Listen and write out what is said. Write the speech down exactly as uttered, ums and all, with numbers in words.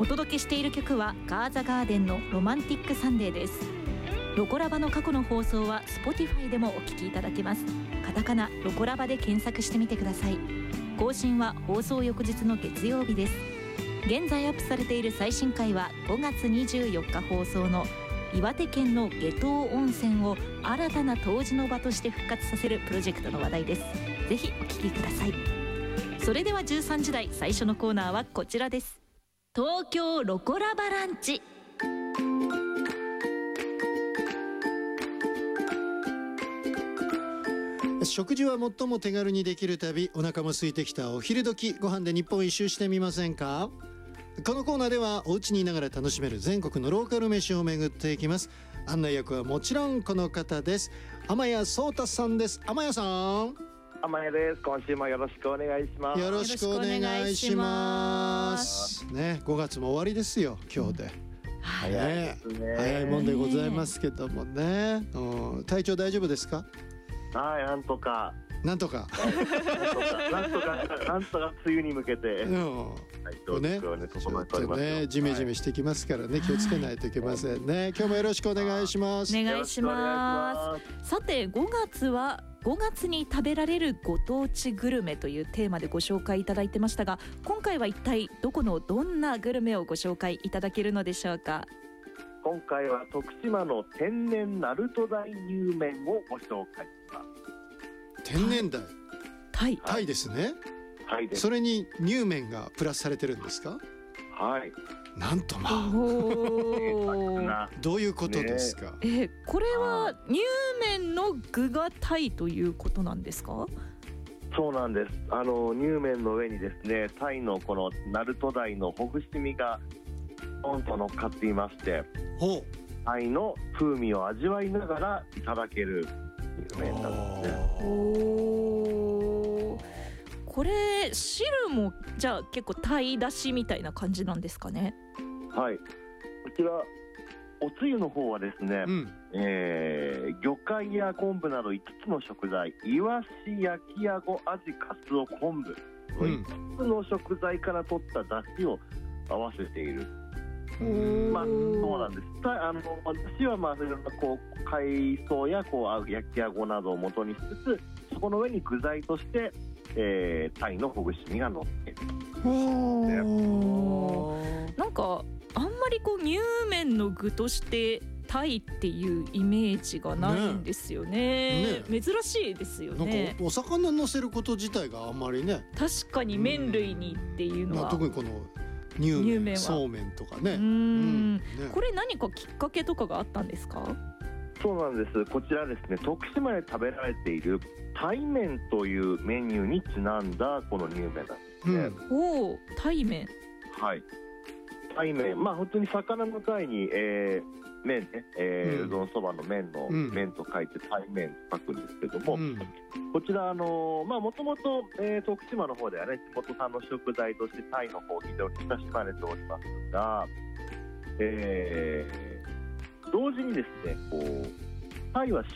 お届けしている曲はガーザガーデンのロマンティックサンデーです。ロコラバの過去の放送は Spotify でもお聞きいただけます。カタカナロコラバで検索してみてください。更新は放送翌日の月曜日です。現在アップされている最新回はごがつにじゅうよっか放送の岩手県の夏油温泉を新たな湯治の場として復活させるプロジェクトの話題です。ぜひお聞きください。それではじゅうさんじ台最初のコーナーはこちらです。東京ロコラバランチ。 食事は最も手軽にできる旅、お腹も空いてきたお昼時、ご飯で日本一周してみませんか。このコーナーではお家にいながら楽しめる全国のローカル飯を巡っていきます。案内役はもちろんこの方です。天谷壮太さんです。天谷さん。 天谷です。今週もよろしくお願いします。 よろしくお願いしますね。ごがつも終わりですよ今日で、うん、 早いですね。 早いもんでございますけどもね、うん、体調大丈夫ですか。 はい、なんとかなんとかなんとかなんとか梅雨に向けて、うん、はい、ね、ちょっとねジメジメしてきますからね、はい、気をつけないといけませんね。今日もよろしくお願いします。 お願いします。さてごがつはごがつに食べられるご当地グルメというテーマでご紹介いただいてましたが、今回は一体どこのどんなグルメをご紹介いただけるのでしょうか。 今回は徳島の天然鳴門鯛乳麺をご紹介します。 天然鯛、 タイ、 タイですね。 タイです。 それに乳麺がプラスされてるんですか。 はい。 なんとまあどういうことですか、 ね。えー、これは乳麺の具がタイということなんですか。 そうなんです。あの乳麺の上にですね、タイのこの鳴門鯛のほぐし身がポンと乗っかっていまして、 ほう、 タイの風味を味わいながらいただける乳麺なんですね。 おー、これ汁もじゃあ結構タイだしみたいな感じなんですかね。 はい、こちらおつゆの方はですね、うん、えー、魚介や昆布などいつつの食材、イワシ、焼きあご、アジ、カツオ、昆布のいつつの食材から取った出汁を合わせている。まあ、そうなんです。あの私はまあそれがこう海藻やこう焼きあごなどを元にしつつ、そこの上に具材として、えー、タイのほぐし身が乗っている。 なんかあんまりこう乳麺の具としてタイっていうイメージがないんですよ ね, ね, ね珍しいですよね。 なんかお魚乗せること自体があんまりね、 確かに麺類にっていうのは、 まあ、特にこの乳麺、そうめんとかね。うーん、うんね、これ何かきっかけとかがあったんですか。 そうなんです。こちらですね、徳島で食べられているタイ麺というメニューにちなんだこの乳麺なんですね。 うん、おー、タイ麺。 はい、タイ麺、まあ本当に魚のタイに、えー、麺ね、えーうん、うどんそばの麺の、うん、麺と書いてタイ麺と書くんですけども、うん、こちらあのー、まあもともと徳島の方ではね、地元産の食材としてタイの方非常に親しまれておりますが、えー、同時にですね、こうタイは